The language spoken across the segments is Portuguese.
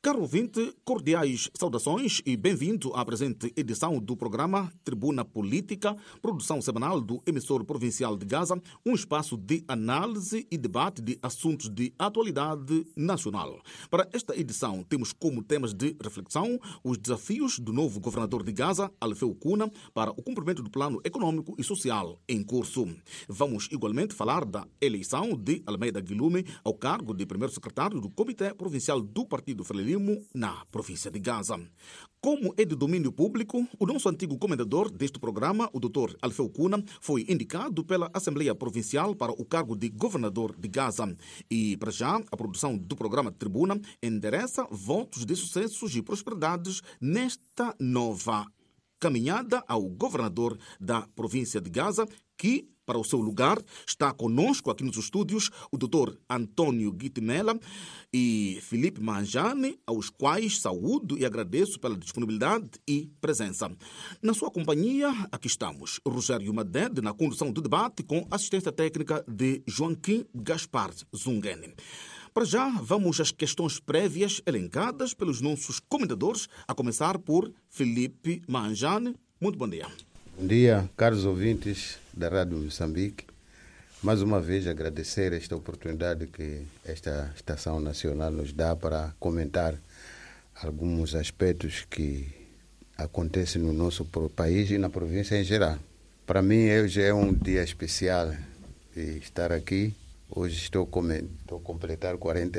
Caro ouvinte, cordiais saudações e bem-vindo à presente edição do programa Tribuna Política, produção semanal do emissor provincial de Gaza, um espaço de análise e debate de assuntos de atualidade nacional. Para esta edição, temos como temas de reflexão os desafios do novo governador de Gaza, Alfeu Kuna, para o cumprimento do plano econômico e social em curso. Vamos igualmente falar da eleição de Almeida Guilherme ao cargo de primeiro secretário do Comitê Provincial do Partido Frelimo na província de Gaza. Como é de domínio público, o nosso antigo comendador deste programa, o Dr. Alfeu Kuna, foi indicado pela Assembleia Provincial para o cargo de governador de Gaza. E, para já, a produção do programa Tribuna endereça votos de sucessos e prosperidades nesta nova caminhada ao governador da província de Gaza, que, para o seu lugar, está conosco aqui nos estúdios o Dr. Antônio Guitimela e Filipe Manjani, aos quais saúdo e agradeço pela disponibilidade e presença. Na sua companhia, aqui estamos, Rogério Madede, na condução do debate, com assistência técnica de Joaquim Gaspar Zungeni. Para já, vamos às questões prévias elencadas pelos nossos comendadores, a começar por Filipe Manjani. Muito bom dia. Bom dia, caros ouvintes da Rádio Moçambique. Mais uma vez agradecer esta oportunidade que esta estação nacional nos dá para comentar alguns aspectos que acontecem no nosso país e na província em geral. Para mim, hoje é um dia especial de estar aqui. Hoje estou a completar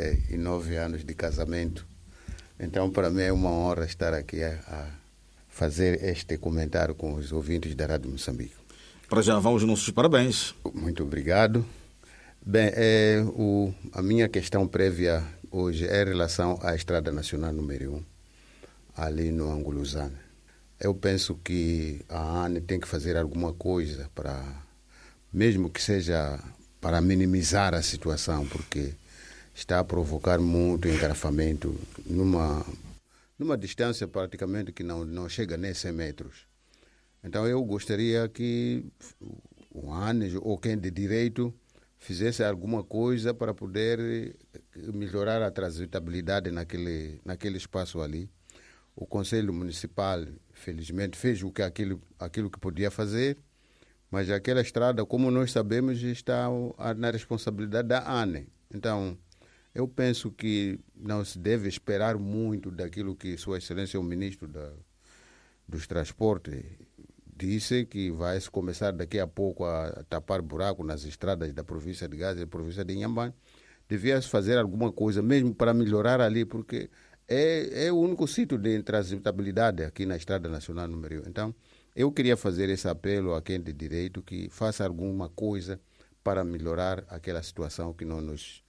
49 anos de casamento. Então, para mim é uma honra estar aqui a fazer este comentário com os ouvintes da Rádio Moçambique. Para já, vamos aos nossos parabéns. Muito obrigado. Bem, a minha questão prévia hoje é em relação à Estrada Nacional número 1, ali no Anguluzane. Eu penso que a ANE tem que fazer alguma coisa para, mesmo que seja para minimizar a situação, porque está a provocar muito engarrafamento numa distância praticamente que não chega nem 100 metros. Então eu gostaria que o ANES ou quem de direito fizesse alguma coisa para poder melhorar a transitabilidade naquele espaço ali. O Conselho Municipal, felizmente, fez aquilo que podia fazer, mas aquela estrada, como nós sabemos, está na responsabilidade da ANE. Então, eu penso que não se deve esperar muito daquilo que Sua Excelência, o Ministro dos Transportes, disse, que vai se começar daqui a pouco a tapar buraco nas estradas da província de Gaza e da província de Inhambane. Devia-se fazer alguma coisa mesmo para melhorar ali, porque é o único sítio de transitabilidade aqui na Estrada Nacional número 1. Então, eu queria fazer esse apelo a quem de direito que faça alguma coisa para melhorar aquela situação que não nos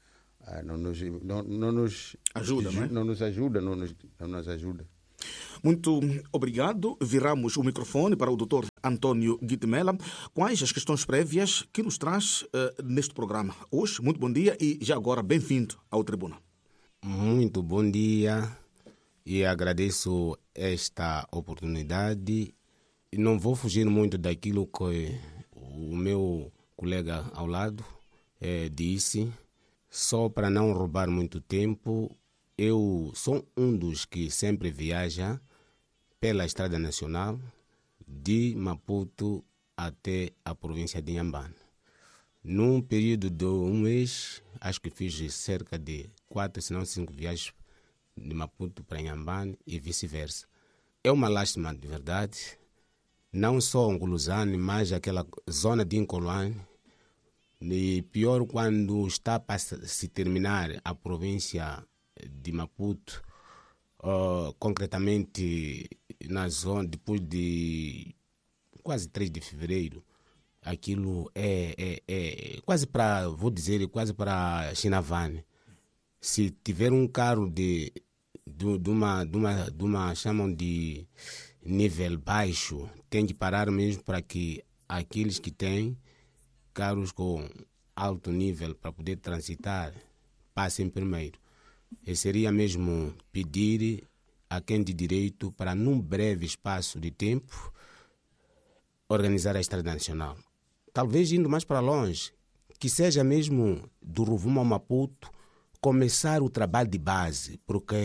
ajuda. Muito obrigado. Viramos o microfone para o Dr. Antônio Guitimela. Quais as questões prévias que nos traz neste programa hoje? Muito bom dia e já agora bem-vindo ao Tribuna. Muito bom dia e agradeço esta oportunidade. E não vou fugir muito daquilo que o meu colega ao lado disse. Só para não roubar muito tempo, eu sou um dos que sempre viaja pela Estrada Nacional de Maputo até a província de Inhambane. Num período de um mês, acho que fiz cerca de 4, se não 5 viagens de Maputo para Inhambane e vice-versa. É uma lástima de verdade. Não só Anguluzane, mas aquela zona de Incolane. E pior quando está para se terminar a província de Maputo, concretamente na zona, depois de quase 3 de fevereiro, aquilo é quase para, vou dizer, quase para Chinavane. Se tiver um carro de uma chamam de nível baixo, tem que parar mesmo para que aqueles que têm carros com alto nível para poder transitar passem primeiro. E seria mesmo pedir a quem de direito para, num breve espaço de tempo, organizar a Estrada Nacional. Talvez indo mais para longe, que seja mesmo do Rovuma ao Maputo, começar o trabalho de base, porque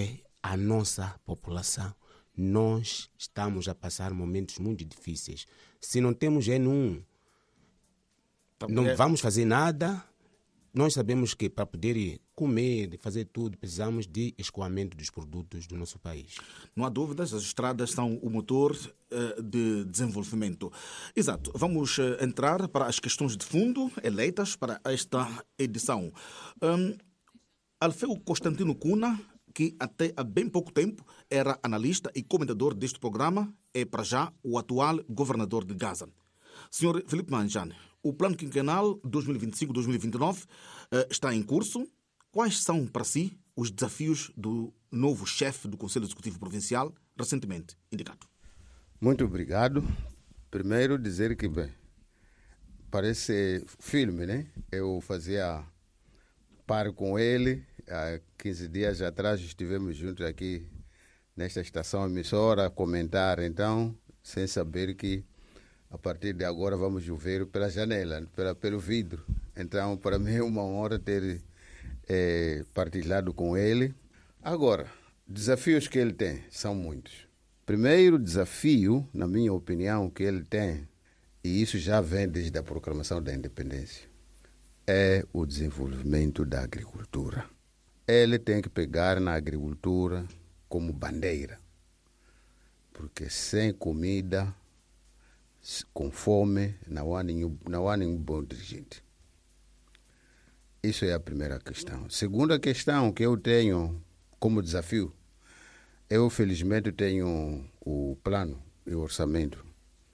a nossa população. Nós estamos a passar momentos muito difíceis. Se não temos N1, não vamos fazer nada. Nós sabemos que para poder comer, fazer tudo, precisamos de escoamento dos produtos do nosso país. Não há dúvidas, as estradas são o motor de desenvolvimento. Exato. Vamos entrar para as questões de fundo eleitas para esta edição. Alfeu Constantino Cunha, que até há bem pouco tempo era analista e comentador deste programa, é para já o atual governador de Gaza. Senhor Filipe Manjane, o plano quinquenal 2025-2029 está em curso. Quais são para si os desafios do novo chefe do Conselho Executivo Provincial, recentemente indicado? Muito obrigado. Primeiro dizer que, bem, parece filme, né? Eu fazia par com ele. Há 15 dias atrás estivemos juntos aqui nesta estação emissora a comentar, então, sem saber que a partir de agora vamos ver pela janela, pelo vidro. Então, para mim é uma honra ter partilhado com ele. Agora, desafios que ele tem são muitos. Primeiro desafio, na minha opinião, que ele tem, e isso já vem desde a proclamação da independência, é o desenvolvimento da agricultura. Ele tem que pegar na agricultura como bandeira, porque sem comida, com fome, não há nenhum bom dirigente. Isso é a primeira questão. Segunda questão que eu tenho como desafio, eu felizmente tenho o plano e o orçamento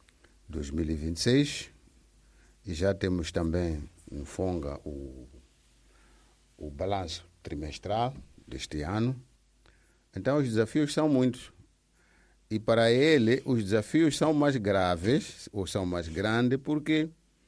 2026 e já temos também em folga o balanço trimestral deste ano. Então os desafios são muitos. E para ele, os desafios são mais graves, ou são mais grandes, porque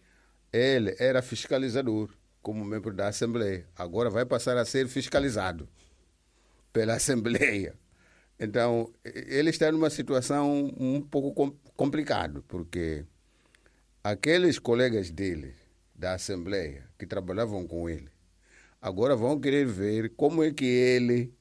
ele era fiscalizador, como membro da Assembleia. Agora vai passar a ser fiscalizado pela Assembleia. Então, ele está numa situação um pouco complicada, porque aqueles colegas dele, da Assembleia, que trabalhavam com ele, agora vão querer ver como é que ele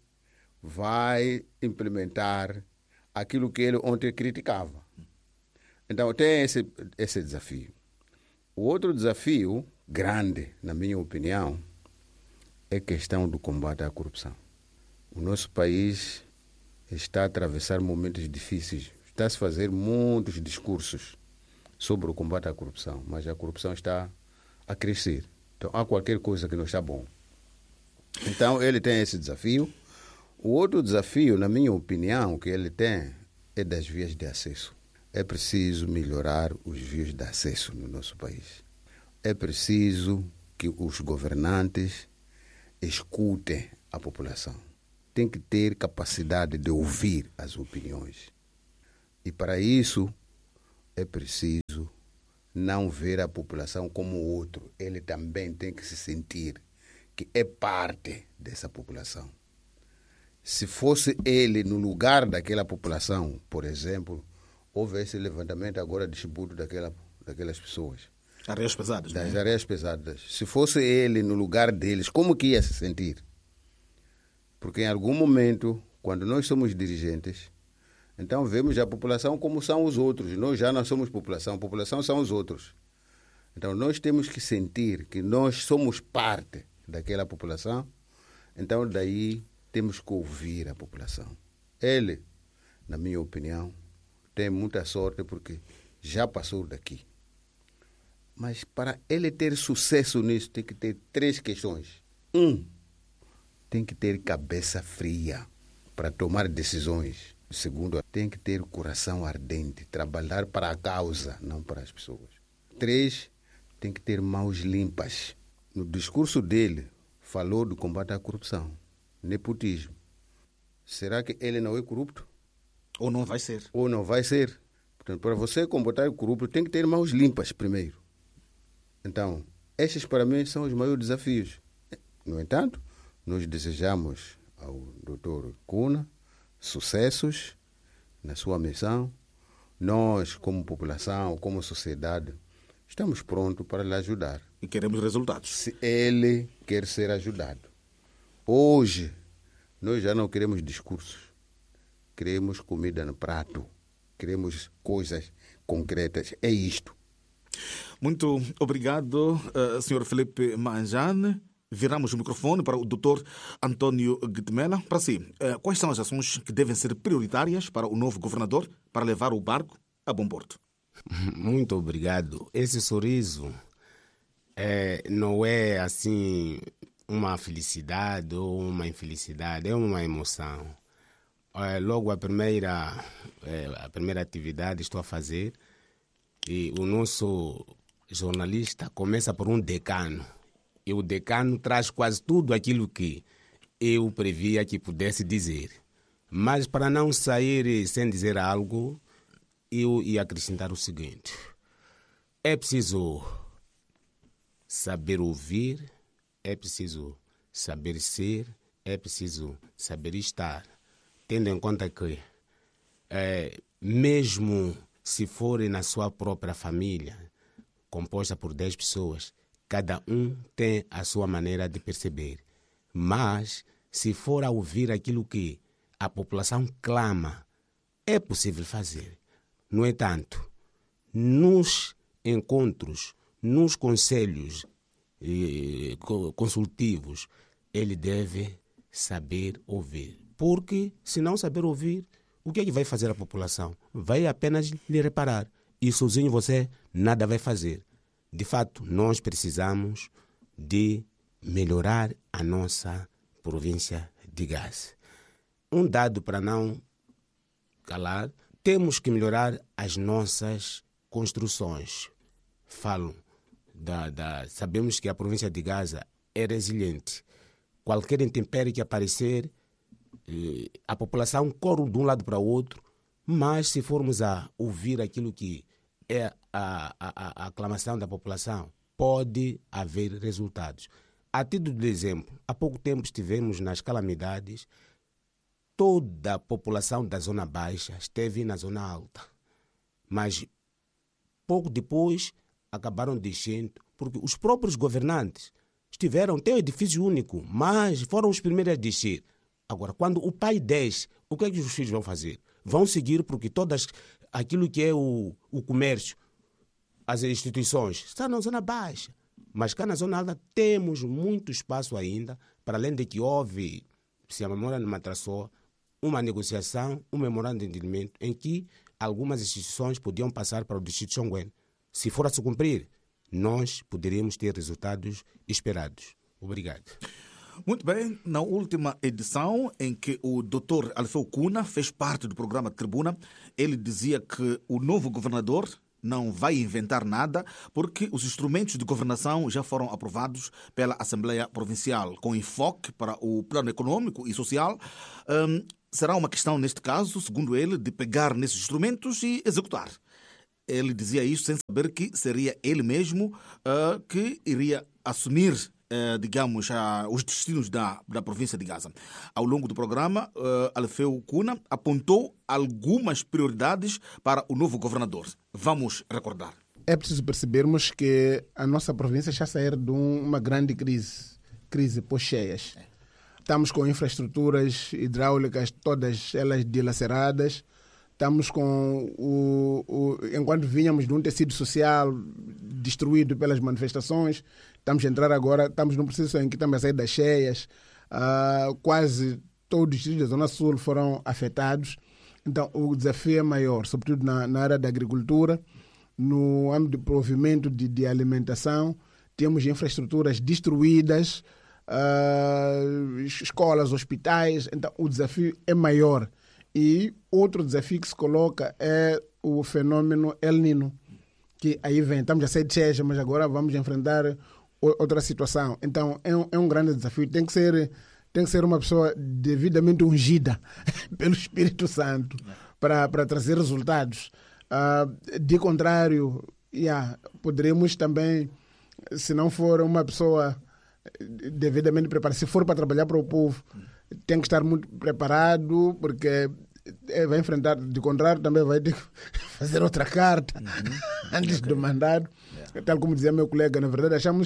vai implementar aquilo que ele ontem criticava. Então, tem esse desafio. O outro desafio grande, na minha opinião, é a questão do combate à corrupção. O nosso país está a atravessar momentos difíceis. Está-se a fazer muitos discursos sobre o combate à corrupção, mas a corrupção está a crescer. Então, há qualquer coisa que não está bom. Então, ele tem esse desafio. O outro desafio, na minha opinião, que ele tem é das vias de acesso. É preciso melhorar os vias de acesso no nosso país. É preciso que os governantes escutem a população. Tem que ter capacidade de ouvir as opiniões. E para isso é preciso não ver a população como outro. Ele também tem que se sentir que é parte dessa população. Se fosse ele no lugar daquela população, por exemplo, houve esse levantamento agora de tributo daquelas pessoas. Areias pesadas. Das areias pesadas. Se fosse ele no lugar deles, como que ia se sentir? Porque em algum momento, quando nós somos dirigentes, então vemos a população como são os outros. Nós já não somos população, a população são os outros. Então nós temos que sentir que nós somos parte daquela população. Então daí temos que ouvir a população. Ele, na minha opinião, tem muita sorte porque já passou daqui. Mas para ele ter sucesso nisso, tem que ter 3 questões. Tem que ter cabeça fria para tomar decisões. Segundo, tem que ter coração ardente, trabalhar para a causa, não para as pessoas. 3, tem que ter mãos limpas. No discurso dele, falou do combate à corrupção, nepotismo. Será que ele não é corrupto? Ou não vai ser? Ou não vai ser. Portanto, para você combater o corrupto, tem que ter mãos limpas primeiro. Então, estes para mim são os maiores desafios. No entanto, nós desejamos ao Dr. Cunha sucessos na sua missão. Nós, como população, como sociedade, estamos prontos para lhe ajudar. E queremos resultados. Se ele quer ser ajudado. Hoje, nós já não queremos discursos. queremos comida no prato, queremos coisas concretas. É isto. Muito obrigado, Sr. Felipe Manjane. Viramos o microfone para o Dr. António Guitemela. Para si, quais são as ações que devem ser prioritárias para o novo governador para levar o barco a bom porto? Muito obrigado. Esse sorriso não é assim uma felicidade ou uma infelicidade, é uma emoção. Logo a primeira atividade estou a fazer, e o nosso jornalista começa por um decano. E o decano traz quase tudo aquilo que eu previa que pudesse dizer. Mas para não sair sem dizer algo, eu ia acrescentar o seguinte: é preciso saber ouvir, é preciso saber ser, é preciso saber estar. Tendo em conta que, mesmo se for na sua própria família, composta por 10 pessoas, cada um tem a sua maneira de perceber. Mas, se for a ouvir aquilo que a população clama, é possível fazer. No entanto, nos encontros, nos conselhos consultivos, ele deve saber ouvir. Porque, se não saber ouvir, o que é que vai fazer a população? Vai apenas lhe reparar. E sozinho você nada vai fazer. De fato, nós precisamos de melhorar a nossa província de Gaza. Um dado para não calar: temos que melhorar as nossas construções. Sabemos que a província de Gaza é resiliente. Qualquer intempérie que aparecer, a população corre de um lado para o outro, mas se formos a ouvir aquilo que é a aclamação da população, pode haver resultados. A título de exemplo, há pouco tempo estivemos nas calamidades, toda a população da zona baixa esteve na zona alta, mas pouco depois acabaram descendo, porque os próprios governantes têm um edifício único, mas foram os primeiros a descer. Agora, quando o pai desce, o que é que os filhos vão fazer? Vão seguir, porque aquilo que é o comércio, as instituições, está na zona baixa. Mas cá na zona alta temos muito espaço ainda, para além de que houve, se a memória não me atrasou, uma negociação, um memorando de entendimento, em que algumas instituições podiam passar para o distrito Xonguen. Se for a se cumprir, nós poderíamos ter resultados esperados. Obrigado. Muito bem, na última edição em que o Dr. Alfeu Cuna fez parte do programa Tribuna, ele dizia que o novo governador não vai inventar nada, porque os instrumentos de governação já foram aprovados pela Assembleia Provincial, com enfoque para o plano econômico e social. Será uma questão, neste caso, segundo ele, de pegar nesses instrumentos e executar. Ele dizia isso sem saber que seria ele mesmo que iria assumir, digamos, os destinos da província de Gaza. Ao longo do programa, Alfeu Cuna apontou algumas prioridades para o novo governador. Vamos recordar. É preciso percebermos que a nossa província já saiu de uma grande crise pós-cheias. Estamos com infraestruturas hidráulicas, todas elas dilaceradas. Estamos com enquanto vínhamos de um tecido social destruído pelas manifestações, estamos a entrar agora, estamos num processo em que estamos a sair das cheias, quase todos os distritos da Zona Sul foram afetados. Então o desafio é maior, sobretudo na área da agricultura, no âmbito de provimento de alimentação. Temos infraestruturas destruídas, escolas, hospitais, então o desafio é maior. E outro desafio que se coloca é o fenômeno El Nino, que aí vem, estamos a sair de cheias, mas agora vamos enfrentar outra situação. Então é um grande desafio, tem que ser uma pessoa devidamente ungida pelo Espírito Santo para trazer resultados. De contrário, poderemos também, se não for uma pessoa devidamente preparada, se for para trabalhar para o povo, tem que estar muito preparado, porque vai enfrentar, de contrário, também vai ter que fazer outra carta antes do mandato. Tal como dizia meu colega, na verdade, achamos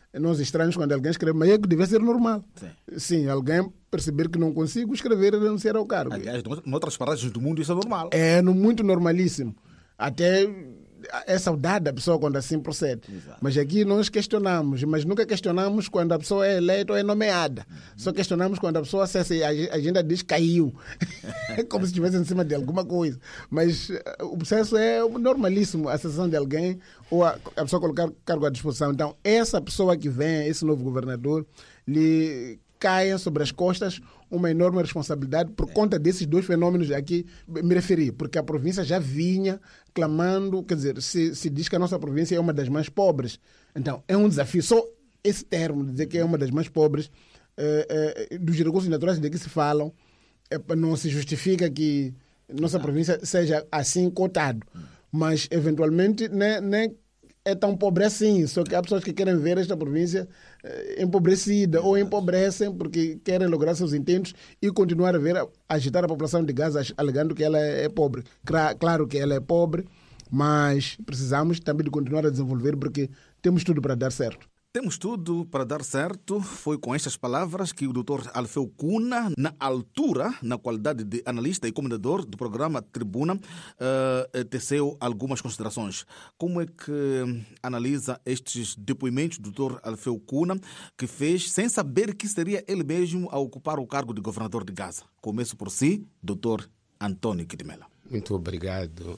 nós estranhos quando alguém escreve, mas é que deve ser normal. Sim, alguém perceber que não consigo escrever e renunciar ao cargo. Aliás, em outras paragens do mundo isso é normal. É muito normalíssimo. Até é saudade da pessoa quando assim procede. Exato. Mas aqui nós questionamos, mas nunca questionamos quando a pessoa é eleita ou é nomeada. Só questionamos quando a pessoa acessa e a agenda diz caiu. É como se estivesse em cima de alguma coisa. Mas o processo é normalíssimo, a cessação de alguém ou a pessoa colocar cargo à disposição. Então, essa pessoa que vem, esse novo governador, lhe caem sobre as costas uma enorme responsabilidade por conta desses dois fenômenos a que me referi, porque a província já vinha clamando, quer dizer, se diz que a nossa província é uma das mais pobres. Então, é um desafio, só esse termo, dizer que é uma das mais pobres, dos recursos naturais de que se falam, não se justifica que nossa província seja assim cotado, mas, eventualmente, nem é tão pobre assim, só que há pessoas que querem ver esta província empobrecida ou empobrecem porque querem lograr seus intentos e continuar a agitar a população de Gaza alegando que ela é pobre. Claro que ela é pobre, mas precisamos também de continuar a desenvolver porque temos tudo para dar certo. Temos tudo para dar certo. Foi com estas palavras que o Dr. Alfeu Cunha, na altura, na qualidade de analista e comendador do programa Tribuna, teceu algumas considerações. Como é que analisa estes depoimentos do Dr. Alfeu Cunha, que fez sem saber que seria ele mesmo a ocupar o cargo de governador de Gaza? Começo por si, Dr. Antônio Kidimela. Muito obrigado.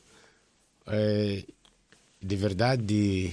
De verdade...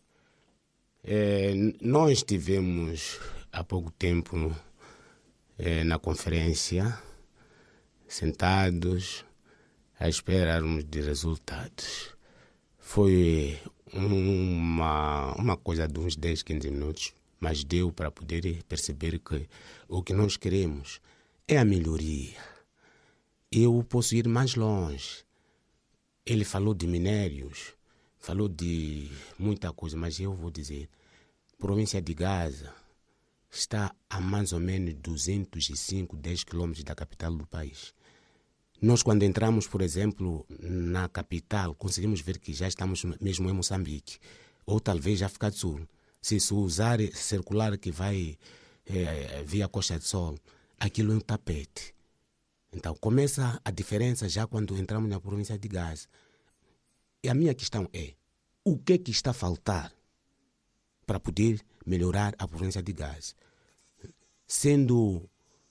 nós tivemos há pouco tempo na conferência, sentados, a esperarmos de resultados. Foi uma coisa de uns 10, 15 minutos, mas deu para poder perceber que o que nós queremos é a melhoria. Eu posso ir mais longe. Ele falou de minérios, falou de muita coisa, mas eu vou dizer, a província de Gaza está a mais ou menos 205, 10 quilômetros da capital do país. Nós, quando entramos, por exemplo, na capital, conseguimos ver que já estamos mesmo em Moçambique, ou talvez África do Sul. Se usar circular que vai via Costa do Sol, aquilo é um tapete. Então, começa a diferença já quando entramos na província de Gaza. E a minha questão é, o que é que está a faltar para poder melhorar a província de Gaza? Sendo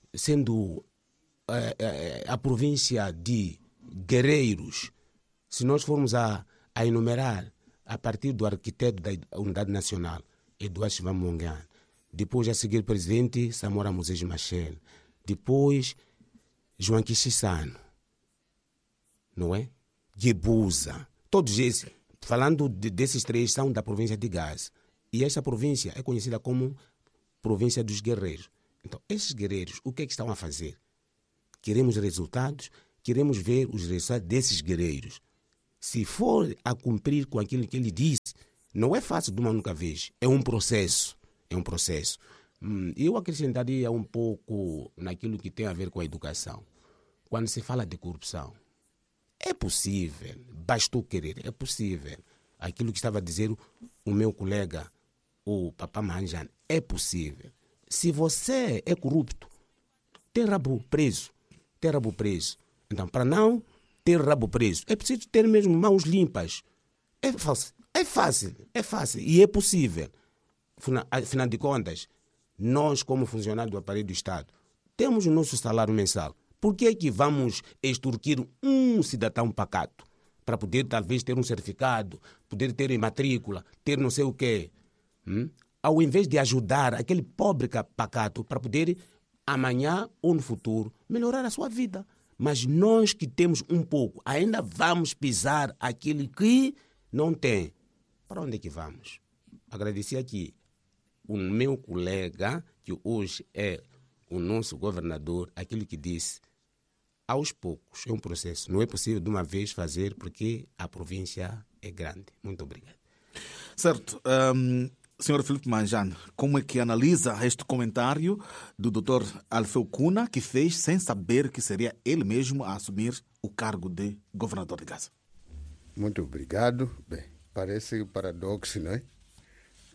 a província de guerreiros, se nós formos a enumerar a partir do arquiteto da Unidade Nacional, Eduardo Chivamongana, depois a seguir presidente Samora Moses Machel, depois João Kishissano, não é? Guebuza, todos esses, falando desses três, são da província de Gaza. E esta província é conhecida como província dos guerreiros. Então, esses guerreiros, o que é que estão a fazer? Queremos resultados, queremos ver os resultados desses guerreiros. Se for a cumprir com aquilo que ele disse, não é fácil de uma única vez. É um processo. Eu acrescentaria um pouco naquilo que tem a ver com a educação. Quando se fala de corrupção, é possível, bastou querer, é possível. Aquilo que estava a dizer o meu colega, o Papá Manjan, é possível. Se você é corrupto, tem rabo preso. Então, para não ter rabo preso, é preciso ter mesmo mãos limpas. É fácil. E é possível. Afinal de contas, nós, como funcionários do aparelho do Estado, temos o nosso salário mensal. Por que é que vamos extorquir um cidadão pacato para poder talvez ter um certificado, poder ter matrícula, ter não sei o quê? Ao invés de ajudar aquele pobre pacato para poder amanhã ou no futuro melhorar a sua vida. Mas nós que temos um pouco, ainda vamos pisar aquele que não tem. Para onde é que vamos? Agradecer aqui o meu colega, que hoje é o nosso governador, aquilo que disse, aos poucos, é um processo. Não é possível de uma vez fazer porque a província é grande. Muito obrigado. Certo. Senhor Filipe Manjan, como é que analisa este comentário do Dr. Alfeu Cunha, que fez sem saber que seria ele mesmo a assumir o cargo de governador de Gaza? Muito obrigado. Bem, parece paradoxo, não é?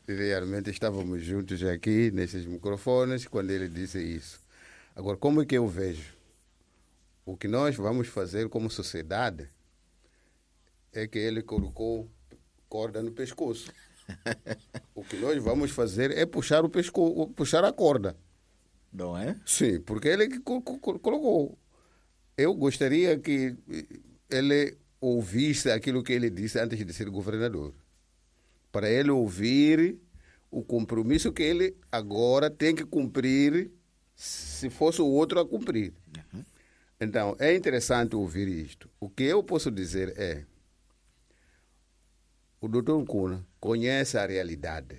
realmente estávamos juntos aqui, nesses microfones, quando ele disse isso. Agora, como é que eu vejo? O que nós vamos fazer como sociedade é que ele colocou corda no pescoço. O que nós vamos fazer é puxar o pescoço, puxar a corda. Não é? Sim, porque ele que colocou. Eu gostaria que ele ouvisse aquilo que ele disse antes de ser governador. Para ele ouvir o compromisso que ele agora tem que cumprir, se fosse o outro a cumprir. Uhum. Então, é interessante ouvir isto. O que eu posso dizer é, o doutor Nkuna conhece a realidade.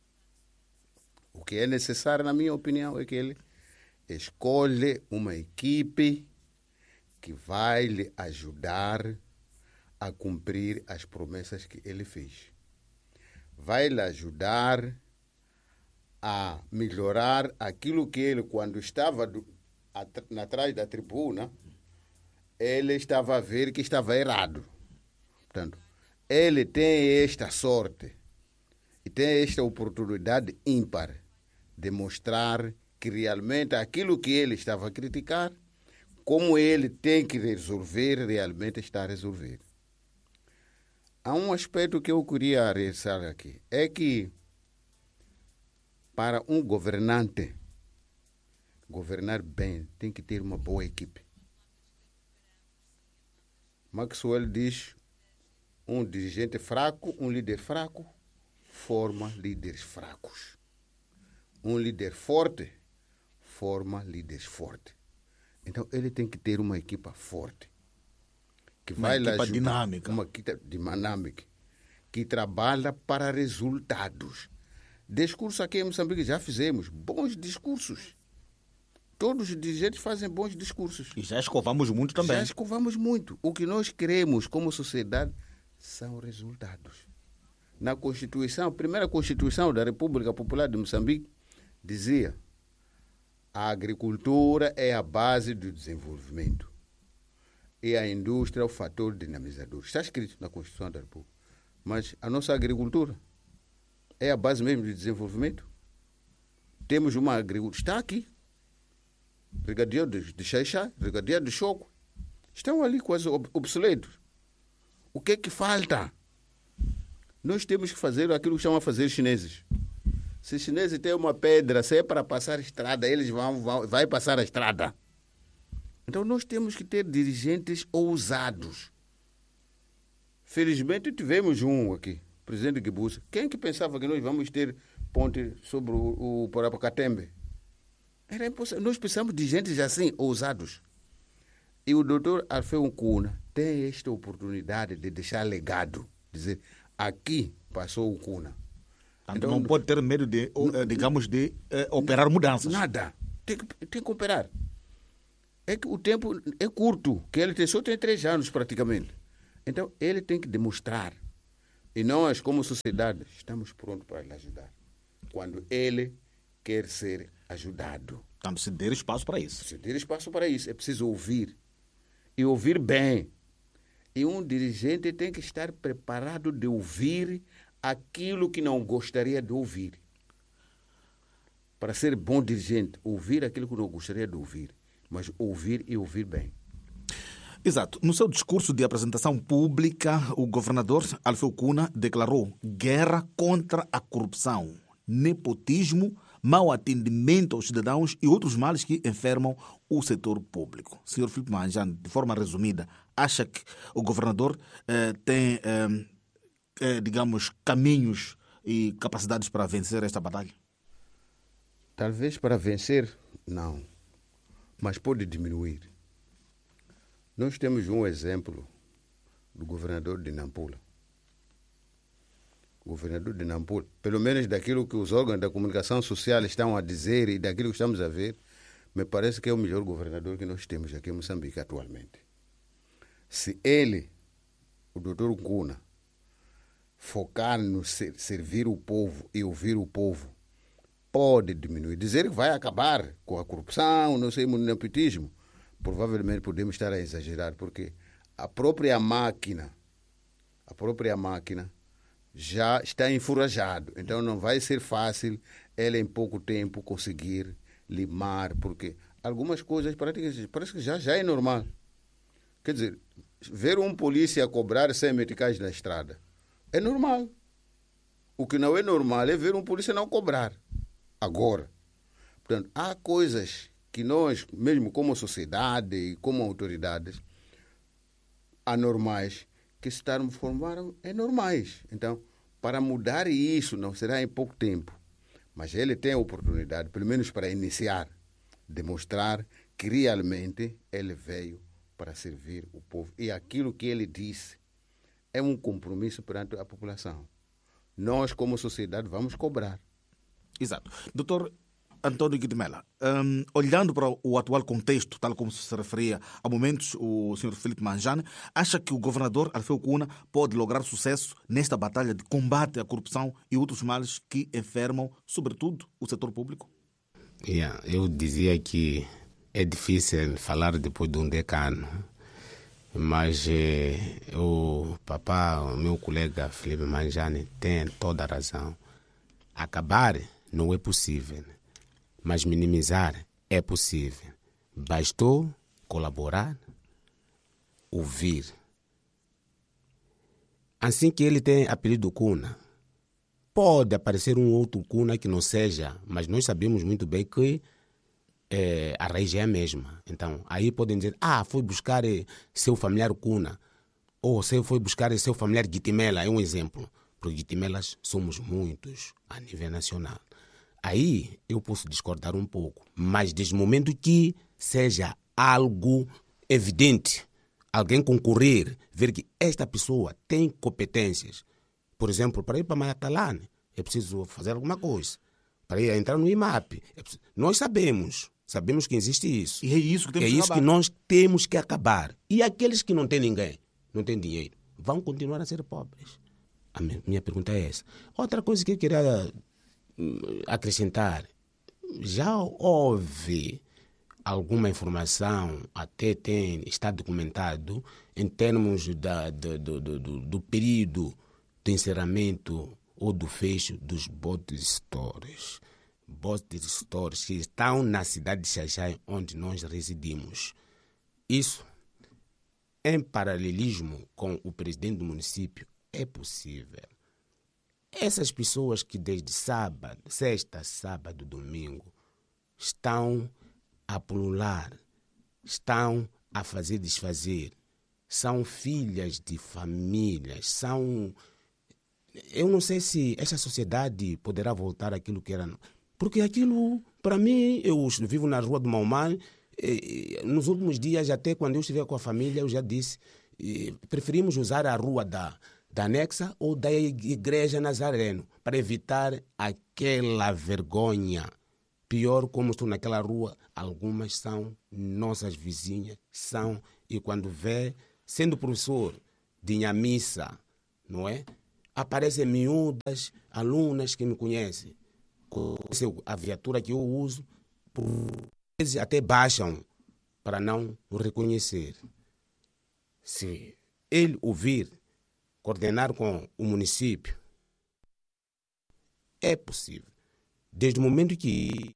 O que é necessário, na minha opinião, é que ele escolhe uma equipe que vai lhe ajudar a cumprir as promessas que ele fez. Vai lhe ajudar a melhorar aquilo que ele, quando estava atrás da tribuna, ele estava a ver que estava errado. Portanto, ele tem esta sorte e tem esta oportunidade ímpar de mostrar que realmente aquilo que ele estava a criticar, como ele tem que resolver, realmente está a resolver. Há um aspecto que eu queria ressaltar aqui, é que para um governante governar bem, tem que ter uma boa equipe. Maxwell diz, um dirigente fraco, um líder fraco, forma líderes fracos. Um líder forte, forma líderes fortes. Então, ele tem que ter uma equipa forte. Que Uma vai lhe equipa ajudar, dinâmica. uma equipa dinâmica, que trabalha para resultados. Discurso aqui em Moçambique já fizemos, bons discursos. Todos os dirigentes fazem bons discursos. E já escovamos muito também. Já escovamos muito. O que nós queremos como sociedade são resultados. Na Constituição, a primeira Constituição da República Popular de Moçambique dizia: a agricultura é a base do desenvolvimento e a indústria é o fator dinamizador. Está escrito na Constituição da República. Mas a nossa agricultura é a base mesmo de desenvolvimento? Temos uma agricultura... Está aqui. Brigadeiro de Xaixá, brigadeiro de Choco. Estão ali quase obsoletos. O que é que falta? Nós temos que fazer aquilo que chamam de fazer os chineses. Se os chineses têm uma pedra, se é para passar a estrada, eles vão passar a estrada. Então nós temos que ter dirigentes ousados. Felizmente tivemos um aqui, o presidente Guebuza. Quem que pensava que nós vamos ter ponte sobre o Parapacatembe? Era impossível. Nós precisamos de gente assim, ousados. E o doutor Alfeu Nkuna tem esta oportunidade de deixar legado. Dizer, aqui passou o Nkuna. Então, não pode ter medo de, digamos, de operar mudanças. Nada. Tem que operar. É que o tempo é curto, que ele só tem 3 anos praticamente. Então, ele tem que demonstrar. E nós, como sociedade, estamos prontos para lhe ajudar. Quando ele quer ser ajudado. Portanto, se der espaço para isso. Se der espaço para isso, é preciso ouvir. E ouvir bem. E um dirigente tem que estar preparado de ouvir aquilo que não gostaria de ouvir. Para ser bom dirigente, ouvir aquilo que não gostaria de ouvir. Mas ouvir e ouvir bem. Exato. No seu discurso de apresentação pública, o governador Alfeu Nkuna declarou guerra contra a corrupção, nepotismo, mau atendimento aos cidadãos e outros males que enfermam o setor público. Senhor Filipe Manjane, de forma resumida, acha que o governador tem, digamos, caminhos e capacidades para vencer esta batalha? Talvez para vencer, não. Mas pode diminuir. Nós temos um exemplo do governador de Nampula. O governador de Nampula, pelo menos daquilo que os órgãos da comunicação social estão a dizer e daquilo que estamos a ver, me parece que é o melhor governador que nós temos aqui em Moçambique atualmente. Se ele, o doutor Nkuna, focar no servir o povo e ouvir o povo, pode diminuir. Dizer que vai acabar com a corrupção, não sei, o nepotismo, provavelmente podemos estar a exagerar, porque a própria máquina já está enferrujado. Então não vai ser fácil ele em pouco tempo conseguir limar, porque algumas coisas parece que já é normal. Quer dizer, ver um polícia cobrar 100 meticais na estrada é normal. O que não é normal é ver um polícia não cobrar. Agora, portanto, há coisas que nós, mesmo como sociedade e como autoridades, anormais, que se transformaram em normais. Então, para mudar isso, não será em pouco tempo. Mas ele tem a oportunidade, pelo menos para iniciar, demonstrar que realmente ele veio para servir o povo. E aquilo que ele disse é um compromisso perante a população. Nós, como sociedade, vamos cobrar. Exato. Doutor António Guidemela, olhando para o atual contexto, tal como se referia há momentos o Sr. Filipe Manjane, acha que o governador Alfeu Cuna pode lograr sucesso nesta batalha de combate à corrupção e outros males que enfermam, sobretudo, o setor público? Eu dizia que é difícil falar depois de um decano, mas o meu colega Filipe Manjane tem toda a razão. Acabar não é possível, mas minimizar é possível. Bastou colaborar, ouvir. Assim que ele tem apelido Cuna, pode aparecer um outro Cuna que não seja, mas nós sabemos muito bem que a raiz é a mesma. Então, aí podem dizer, foi buscar seu familiar Cuna, ou foi buscar seu familiar Guitimela, é um exemplo. Porque Guitimelas somos muitos a nível nacional. Aí eu posso discordar um pouco, mas desde o momento que seja algo evidente, alguém concorrer, ver que esta pessoa tem competências. Por exemplo, para ir para Mayatalane, é preciso fazer alguma coisa. Para ir entrar no IMAP, nós sabemos que existe isso. E é isso que temos que acabar. Que nós temos que acabar. E aqueles que não têm ninguém, não têm dinheiro, vão continuar a ser pobres. A minha pergunta é essa. Outra coisa que eu queria acrescentar, já houve alguma informação, até está documentado, em termos do período de encerramento ou do fecho dos body stores. Body stores que estão na cidade de Xaixai, onde nós residimos. Isso, em paralelismo com o presidente do município, é possível. Essas pessoas que desde sexta, sábado, domingo, estão a pulular, estão a fazer desfazer, são filhas de famílias, eu não sei se essa sociedade poderá voltar àquilo que era. Porque aquilo, para mim, eu vivo na rua do Maumai, nos últimos dias, até quando eu estive com a família, eu já disse, preferimos usar a rua da anexa ou da igreja Nazareno, para evitar aquela vergonha. Pior, como estou naquela rua, algumas são nossas vizinhas, e quando vê, sendo professor de Inhamissa, não é? Aparecem miúdas, alunas que me conhecem. A viatura que eu uso, por vezes até baixam para não o reconhecer. Se ele ouvir, coordenar com o município, é possível. Desde o momento que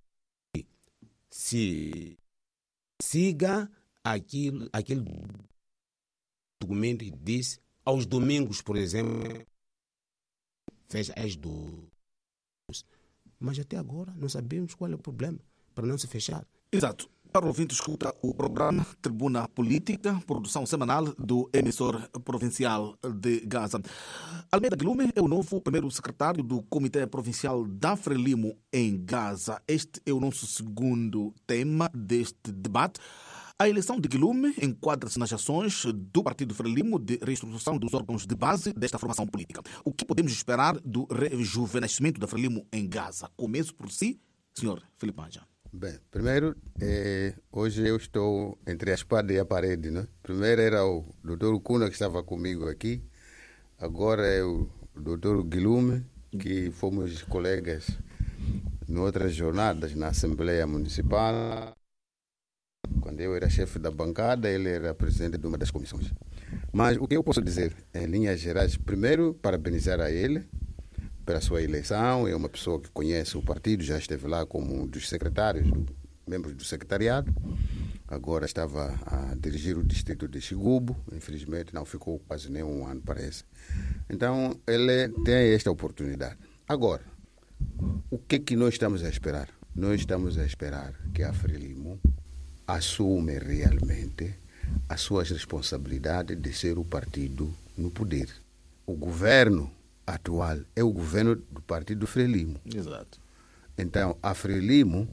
se siga aquele documento que diz, aos domingos, por exemplo, fecha as duas. Mas até agora não sabemos qual é o problema para não se fechar. Exato. Para o ouvinte, escuta o programa Tribuna Política, produção semanal do emissor provincial de Gaza. Almeida Guilherme é o novo primeiro secretário do Comitê Provincial da Frelimo em Gaza. Este é o nosso segundo tema deste debate. A eleição de Guilherme enquadra-se nas ações do Partido Frelimo de reestruturação dos órgãos de base desta formação política. O que podemos esperar do rejuvenescimento da Frelimo em Gaza? Começo por si, Sr. Filipe Manjane. Bem, primeiro, hoje eu estou entre a espada e a parede, né? Primeiro era o Dr. Cuna que estava comigo aqui, agora é o Dr. Guilherme, que fomos colegas em outras jornadas na Assembleia Municipal. Quando eu era chefe da bancada, ele era presidente de uma das comissões. Mas o que eu posso dizer, em linhas gerais, primeiro, parabenizar a ele pela sua eleição. É uma pessoa que conhece o partido, já esteve lá como um dos secretários, membros do secretariado. Agora estava a dirigir o distrito de Xigubo, infelizmente não ficou quase nem um ano, parece. Então, ele tem esta oportunidade. Agora, o que nós estamos a esperar? Nós estamos a esperar que a Frelimo assume realmente as suas responsabilidades de ser o partido no poder. O governo atual é o governo do partido Frelimo. Exato. Então, a Frelimo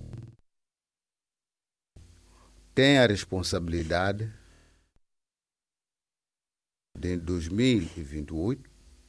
tem a responsabilidade de 2028,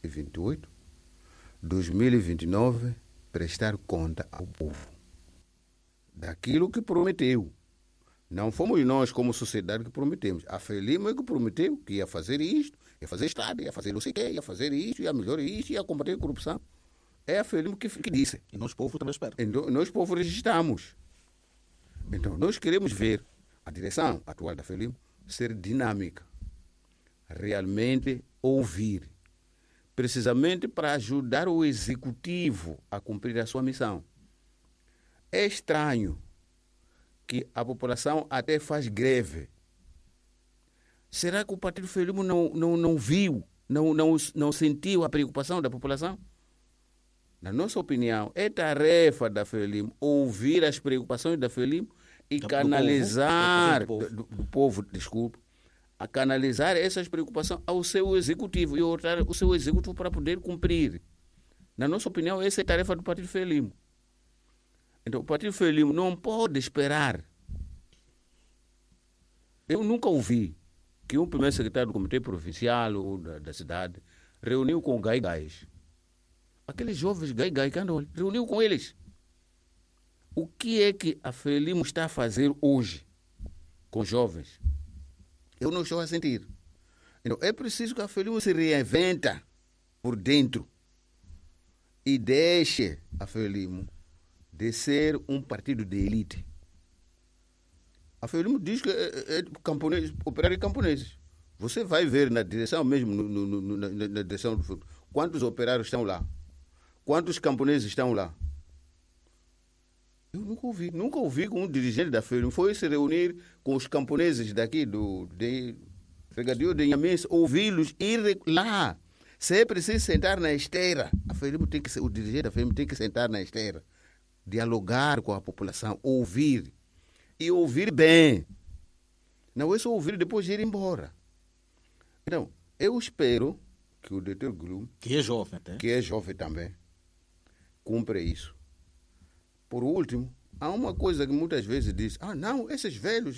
2029, prestar conta ao povo daquilo que prometeu. Não fomos nós, como sociedade, que prometemos. A Frelimo é que prometeu que ia fazer isto, ia fazer estrada, ia fazer não sei o quê, ia fazer isto, ia melhorar isto, ia combater a corrupção. É a Frelimo que disse. E nós, povo, também esperamos. Então, nós, povo, registramos. Então, nós queremos ver a direção atual da Frelimo ser dinâmica, realmente ouvir, precisamente para ajudar o executivo a cumprir a sua missão. É estranho que a população até faz greve. Será que o Partido Frelimo não viu, não sentiu a preocupação da população? Na nossa opinião, é tarefa da Frelimo ouvir as preocupações da Frelimo e canalizar do povo, desculpa, a canalizar essas preocupações ao seu executivo e orientar o seu executivo para poder cumprir. Na nossa opinião, essa é a tarefa do Partido Frelimo. Então, o Partido Frelimo não pode esperar. Eu nunca ouvi que um primeiro secretário do Comitê Provincial ou da cidade reuniu com gaigais. Aqueles jovens gaigais que andam, reuniu com eles. O que é que a Frelimo está a fazer hoje com jovens? Eu não estou a sentir. Então, é preciso que a Frelimo se reinventa por dentro e deixe a Frelimo de ser um partido de elite. A Frelimo diz que é camponês, operário camponeses. Você vai ver na direção mesmo, na direção do futuro, quantos operários estão lá, quantos camponeses estão lá. Eu nunca ouvi com um dirigente da Frelimo foi se reunir com os camponeses daqui de Fregadio de Inhamense, ouvi-los ir lá. Se é preciso sentar na esteira, o dirigente da Frelimo tem que sentar na esteira, dialogar com a população, ouvir e ouvir bem. Não é só ouvir e depois ir embora. Então, eu espero que o Dr. Glum, que é jovem também, cumpra isso. Por último, há uma coisa que muitas vezes diz, não, esses velhos.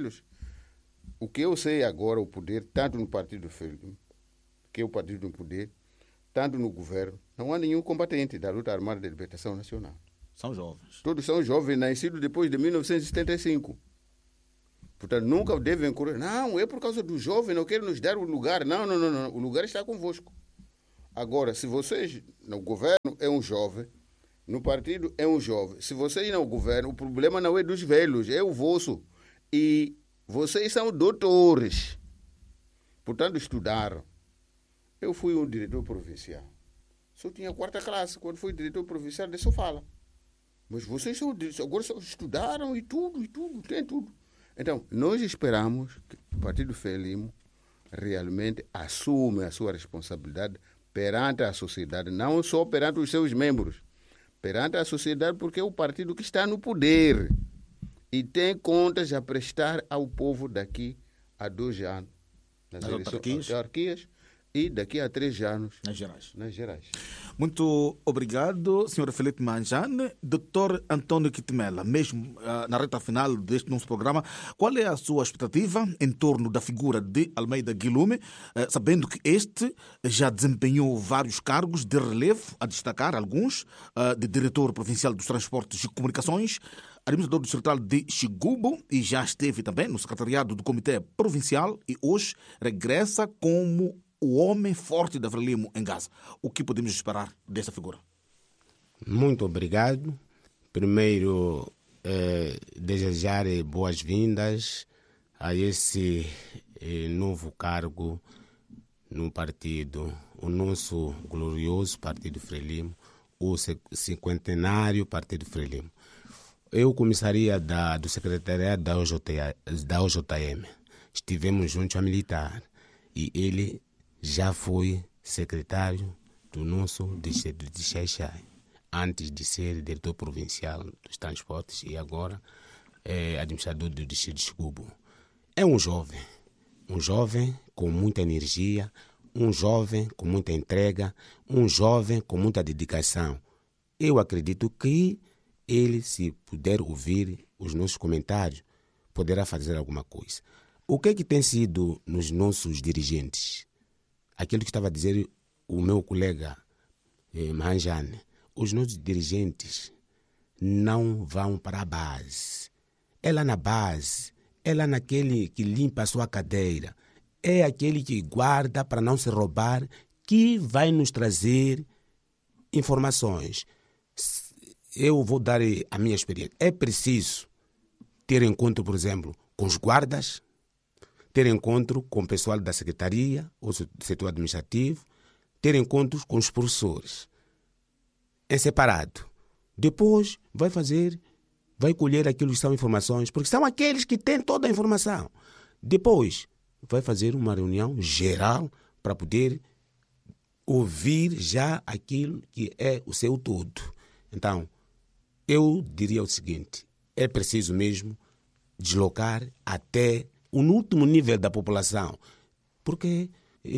O que eu sei agora, o poder, tanto no Partido Frelimo, que é o partido do poder, tanto no governo, não há nenhum combatente da luta armada de libertação nacional. São jovens. Todos são jovens, nascidos depois de 1975. Portanto, nunca devem correr. Não, é por causa do jovem, não querem nos dar o lugar. Não. O lugar está convosco. Agora, se vocês, no governo, é um jovem, no partido é um jovem. Se vocês não governam, o problema não é dos velhos, é o vosso. E vocês são doutores. Portanto, estudaram. Eu fui um diretor provincial. Só tinha 4ª classe. Quando fui diretor provincial, de só fala. Mas vocês agora só estudaram e tudo, tem tudo. Então, nós esperamos que o Partido Frelimo realmente assume a sua responsabilidade perante a sociedade, não só perante os seus membros, perante a sociedade, porque é o partido que está no poder e tem contas a prestar ao povo daqui a 2 anos, nas autarquias, e daqui a 3 anos nas gerais. Muito obrigado, Sr. Felipe Manjane. Dr. António Quitimela, mesmo na reta final deste nosso programa, qual é a sua expectativa em torno da figura de Almeida Guilherme, sabendo que este já desempenhou vários cargos de relevo, a destacar alguns, de diretor provincial dos transportes e comunicações, administrador distrital de Xigubo, e já esteve também no secretariado do Comitê Provincial e hoje regressa como o homem forte da Frelimo em Gaza. O que podemos esperar dessa figura? Muito obrigado. Primeiro, desejar boas-vindas a esse novo cargo no partido, o nosso glorioso Partido Frelimo, o cinquentenário Partido Frelimo. Eu começaria do secretariado da OJM. Estivemos juntos a militar e ele já foi secretário do nosso distrito de Xai-Xai, antes de ser diretor provincial dos transportes e agora é administrador do distrito de Xingubo. É um jovem com muita energia, um jovem com muita entrega, um jovem com muita dedicação. Eu acredito que ele, se puder ouvir os nossos comentários, poderá fazer alguma coisa. O que é que tem sido nos nossos dirigentes? Aquilo que estava a dizer o meu colega Manjane, os nossos dirigentes não vão para a base. É lá na base, é lá naquele que limpa a sua cadeira, é aquele que guarda para não se roubar, que vai nos trazer informações. Eu vou dar a minha experiência. É preciso ter encontro, por exemplo, com os guardas, ter encontro com o pessoal da secretaria, ou do setor administrativo, ter encontros com os professores. É separado. Depois vai colher aquilo que são informações, porque são aqueles que têm toda a informação. Depois vai fazer uma reunião geral para poder ouvir já aquilo que é o seu todo. Então, eu diria o seguinte, é preciso mesmo deslocar até o último nível da população, porque,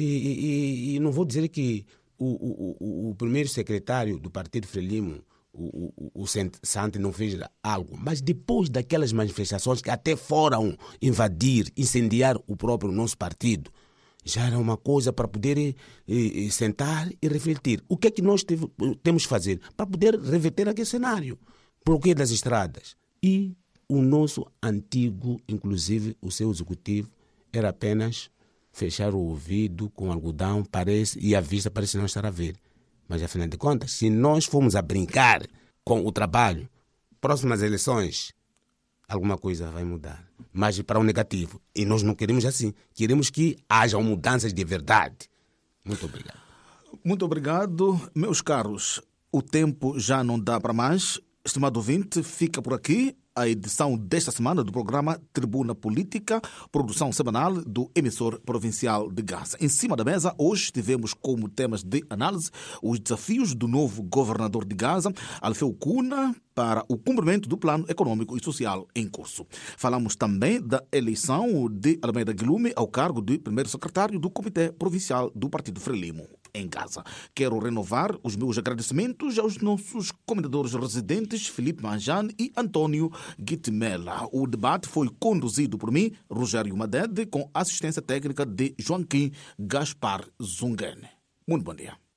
e não vou dizer que o primeiro secretário do Partido Frelimo, o Sante, não fez algo, mas depois daquelas manifestações que até foram invadir, incendiar o próprio nosso partido, já era uma coisa para poder sentar e refletir. O que é que nós temos que fazer para poder reverter aquele cenário? Bloqueio das estradas. E o nosso antigo, inclusive o seu executivo, era apenas fechar o ouvido com algodão, e a vista parece não estar a ver. Mas, afinal de contas, se nós formos a brincar com o trabalho, próximas eleições, alguma coisa vai mudar. Mas para o negativo. E nós não queremos assim. Queremos que hajam mudanças de verdade. Muito obrigado. Muito obrigado, meus caros. O tempo já não dá para mais. Estimado ouvinte, fica por aqui a edição desta semana do programa Tribuna Política, produção semanal do emissor provincial de Gaza. Em cima da mesa, hoje tivemos como temas de análise os desafios do novo governador de Gaza, Alfeu Cuna, para o cumprimento do plano econômico e social em curso. Falamos também da eleição de Almeida Guilherme ao cargo de primeiro secretário do Comitê Provincial do Partido Frelimo em Gaza. Quero renovar os meus agradecimentos aos nossos comentadores residentes Felipe Manjane e António Guitemela. O debate foi conduzido por mim, Rogério Madede, com assistência técnica de Joaquim Gaspar Zungene. Muito bom dia.